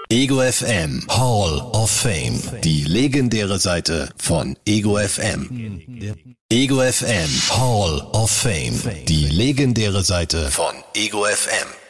Ego FM Hall of Fame. Die legendäre Seite von Ego FM. Ego FM Hall of Fame. Die legendäre Seite von Ego FM.